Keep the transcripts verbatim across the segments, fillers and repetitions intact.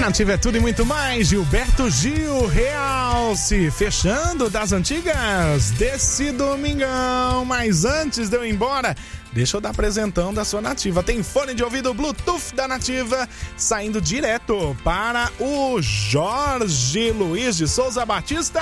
Nativa é tudo e muito mais. Gilberto Gil, Realce, fechando das antigas desse domingão. Mas antes de eu ir embora, deixa eu dar apresentão da sua Nativa. Tem fone de ouvido Bluetooth da Nativa saindo direto para o Jorge Luiz de Souza Batista.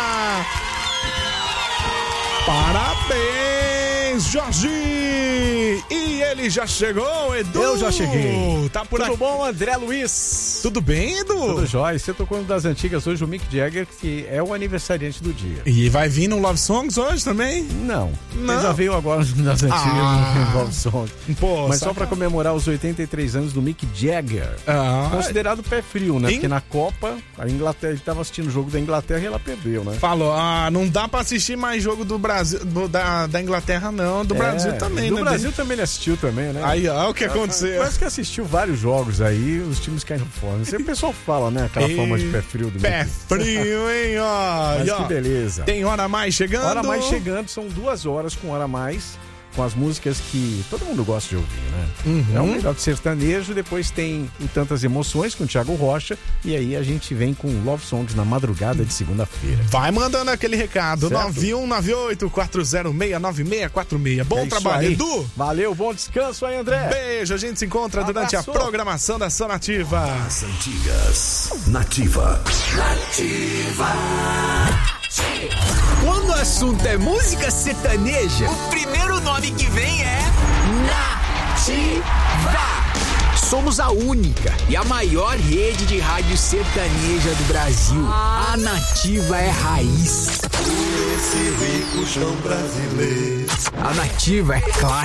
Parabéns, Jorge! E ele já chegou, Edu? Eu já cheguei. Tá por Tudo aqui. bom, André Luiz? Tudo bem, Edu? Tudo jóia. Você tocou das antigas hoje, o Mick Jagger, que é o aniversariante do dia. E vai vir no Love Songs hoje também? Não. Não. Ele já veio agora das antigas Ah. no Love Song. Pô, Mas saca... só pra comemorar os oitenta e três anos do Mick Jagger. Ah. Considerado pé frio, né? Hein? Porque na Copa, a Inglaterra, ele tava assistindo o jogo da Inglaterra e ela perdeu, né? Falou, ah, não dá pra assistir mais jogo do Brasil, do, da, da Inglaterra não, do É, Brasil também, do né? Brasil também ele assistiu também, né? Aí, ó, o que aconteceu? Parece que assistiu vários jogos aí, os times caíram fora. Sempre o pessoal fala, né? Aquela E... forma de pé frio do Pé Mickey. frio, hein, ó. Mas E, ó, que beleza. tem hora a mais chegando? Hora a mais chegando, são duas horas com hora a mais, com as músicas que todo mundo gosta de ouvir, né? Uhum. É o melhor do sertanejo, depois tem o Tantas Emoções com o Thiago Rocha, e aí a gente vem com Love Songs na madrugada de segunda-feira. Vai mandando aquele recado, Certo. nove um nove oito quatro zero seis nove seis quatro seis. Bom É isso trabalho, aí. Edu. Valeu, bom descanso aí, André. Beijo, a gente se encontra Um durante abraço. a programação da Sua Nativa. As antigas. Nativa. Quando o assunto é música sertaneja, o primeiro nome que vem é Nativa. Somos a única e a maior rede de rádio sertaneja do Brasil. A Nativa é raiz. Esse rico chão brasileiro. A Nativa é clássica.